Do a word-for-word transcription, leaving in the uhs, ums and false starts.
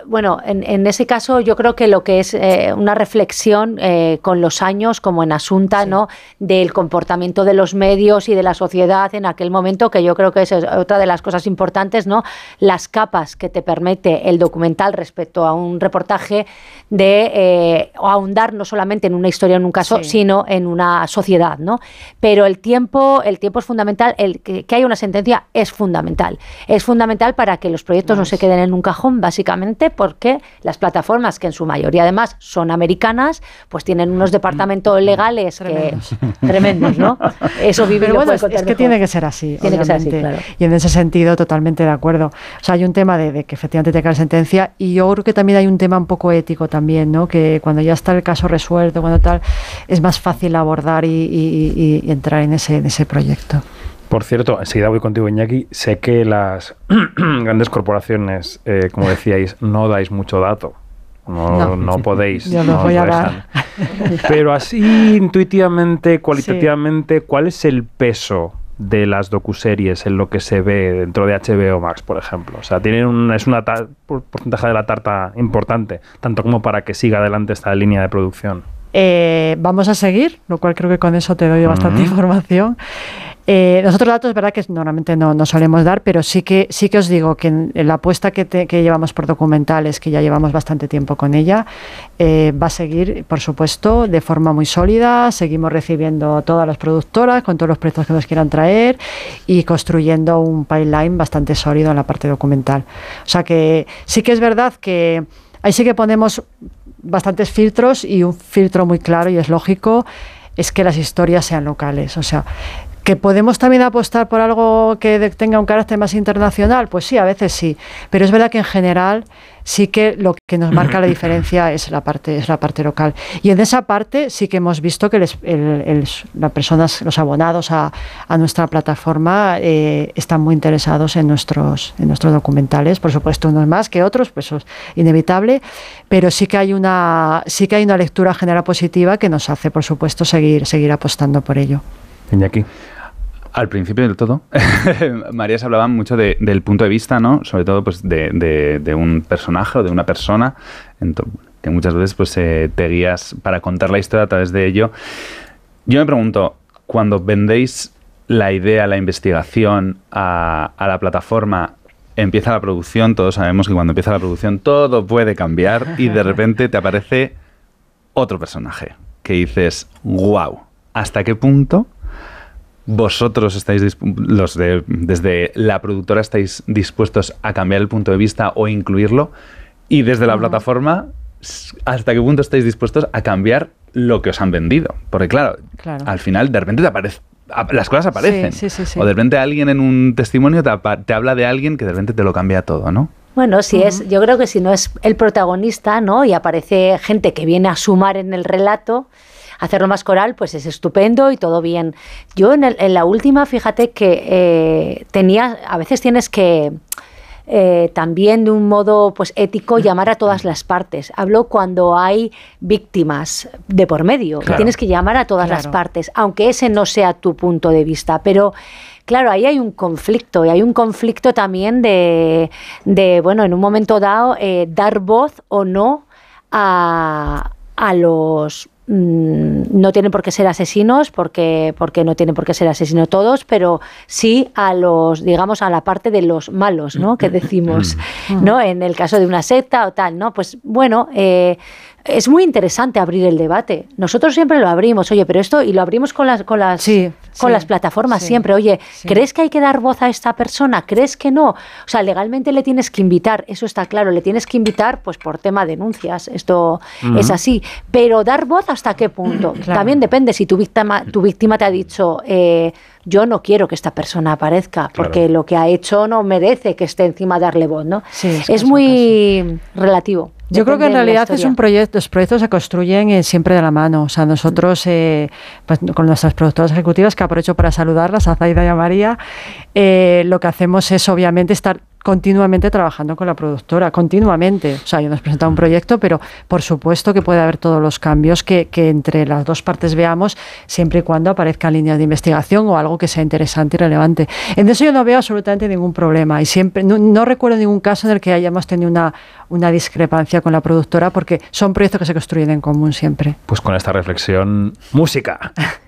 bueno, en, en ese caso yo creo que lo que es eh, una reflexión eh, con los años, como en Asunta, sí. ¿no? Del comportamiento de los medios y de la sociedad en aquel momento, que yo creo que es otra de las cosas importantes, ¿no? Las capas que te permite el documental respecto a un reportaje de eh, ahondar no solamente en una historia, en un caso, sí. sino en una sociedad, ¿no? Pero el tiempo, el tiempo es fundamental, el que, que haya una sentencia es fundamental. Es fundamental para que los proyectos no, no se queden en un cajón, básicamente porque las plataformas, que en su mayoría además son americanas, pues tienen unos departamentos legales tremendos, que, tremendos ¿no? Eso vive. Pero bueno, es, es que tiene que ser así, tiene obviamente. que ser así, claro. Y en ese sentido totalmente de acuerdo. O sea, hay un tema de, de que efectivamente te cae la sentencia, y yo creo que también hay un tema un poco ético también, ¿no? Que cuando ya está el caso resuelto, cuando tal, es más fácil abordar y, y, y, y entrar en ese, en ese proyecto. Por cierto, enseguida voy contigo, Iñaki. Sé que las grandes corporaciones, eh, como decíais, no dais mucho dato. No, no, no podéis. Yo no, no voy a dar. Pero así, intuitivamente, cualitativamente, sí. ¿cuál es el peso de las docuseries en lo que se ve dentro de H B O Max, por ejemplo? O sea, tienen un, es una ta- porcentaje de la tarta importante, tanto como para que siga adelante esta línea de producción. Eh, vamos a seguir, lo cual creo que con eso te doy bastante uh-huh. información. Eh, nosotros datos, es verdad que normalmente no, no solemos dar, pero sí que sí que os digo que en, en la apuesta que, te, que llevamos por documentales, que ya llevamos bastante tiempo con ella, eh, va a seguir, por supuesto, de forma muy sólida. Seguimos recibiendo todas las productoras con todos los proyectos que nos quieran traer y construyendo un pipeline bastante sólido en la parte documental. O sea que sí que es verdad que ahí sí que ponemos bastantes filtros, y un filtro muy claro y es lógico es que las historias sean locales. O sea, ¿que podemos también apostar por algo que tenga un carácter más internacional? Pues sí, a veces sí, pero es verdad que en general sí que lo que nos marca la diferencia es la parte es la parte local, y en esa parte sí que hemos visto que les, el, el, las personas, los abonados a, a nuestra plataforma eh, están muy interesados en nuestros en nuestros documentales. Por supuesto, unos más que otros, pues eso es inevitable, pero sí que hay una sí que hay una lectura general positiva que nos hace, por supuesto, seguir seguir apostando por ello. Iñaki. Al principio del todo, María se hablaba mucho de, del punto de vista, ¿no? Sobre todo, pues, de, de, de un personaje o de una persona, entonces, que muchas veces, pues, eh, te guías para contar la historia a través de ello. Yo me pregunto, cuando vendéis la idea, la investigación a, a la plataforma, empieza la producción, todos sabemos que cuando empieza la producción todo puede cambiar, y de repente te aparece otro personaje que dices, wow, ¿hasta qué punto vosotros estáis, los de, desde la productora, estáis dispuestos a cambiar el punto de vista o incluirlo? Y desde la uh-huh. plataforma, ¿hasta qué punto estáis dispuestos a cambiar lo que os han vendido? Porque claro, claro. al final de repente te aparece, las cosas aparecen. Sí, sí, sí, sí. O de repente alguien en un testimonio te, te habla de alguien que de repente te lo cambia todo, ¿no? Bueno, si uh-huh. es, yo creo que si no es el protagonista, ¿no? Y aparece gente que viene a sumar en el relato, hacerlo más coral, pues es estupendo y todo bien. Yo en, el, en la última, fíjate que eh, tenía, a veces tienes que eh, también de un modo pues ético llamar a todas las partes. Hablo cuando hay víctimas de por medio, claro. que tienes que llamar a todas claro. las partes, aunque ese no sea tu punto de vista, pero claro, ahí hay un conflicto, y hay un conflicto también de, de bueno, en un momento dado, eh, dar voz o no a, a los... no tienen por qué ser asesinos, porque, porque no tienen por qué ser asesinos todos, pero sí a los, digamos, a la parte de los malos, ¿no? Que decimos, ¿no? En el caso de una secta o tal, ¿no? Pues bueno, eh, es muy interesante abrir el debate. Nosotros siempre lo abrimos, oye, pero esto, y lo abrimos con las, con las, sí, con sí, las plataformas sí, siempre, oye, sí. ¿crees que hay que dar voz a esta persona? ¿Crees que no? O sea, legalmente le tienes que invitar, eso está claro, le tienes que invitar pues por tema de denuncias, esto uh-huh. es así, pero dar voz ¿hasta qué punto? Claro. También depende si tu víctima, tu víctima te ha dicho, eh, yo no quiero que esta persona aparezca, porque claro. lo que ha hecho no merece que esté encima darle voz, ¿no? Sí, es, es muy caso. relativo. Yo creo que en realidad es un proyecto, los proyectos se construyen eh, siempre de la mano. O sea, nosotros eh, pues, con nuestras productoras ejecutivas, que aprovecho para saludarlas, a Zaida y a María, eh, lo que hacemos es obviamente estar continuamente trabajando con la productora, continuamente. O sea, yo nos presentado un proyecto, pero por supuesto que puede haber todos los cambios que, que entre las dos partes veamos, siempre y cuando aparezcan líneas de investigación o algo que sea interesante y relevante. En eso yo no veo absolutamente ningún problema y siempre no, no recuerdo ningún caso en el que hayamos tenido una, una discrepancia con la productora, porque son proyectos que se construyen en común siempre. Pues con esta reflexión, música.